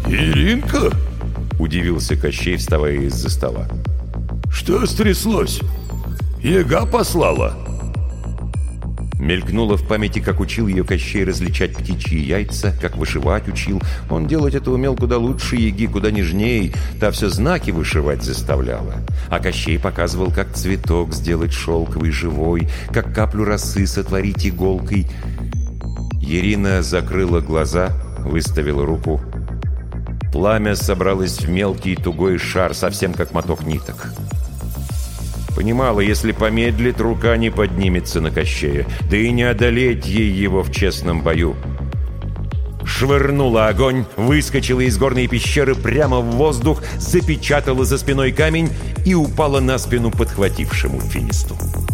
«Иринка?» — удивился Кощей, вставая из-за стола. «Что стряслось? Яга послала?» Мелькнуло в памяти, как учил ее Кощей различать птичьи яйца, как вышивать учил. Он делать это умел куда лучше Яги, куда нежней. Та все знаки вышивать заставляла. А Кощей показывал, как цветок сделать шелковый, живой, как каплю росы сотворить иголкой. Ирина закрыла глаза, выставила руку. Пламя собралось в мелкий тугой шар, совсем как моток ниток. Понимала, если помедлит, рука не поднимется на Кощея, да и не одолеть ей его в честном бою. Швырнула огонь, выскочила из горной пещеры прямо в воздух, запечатала за спиной камень и упала на спину подхватившему финисту.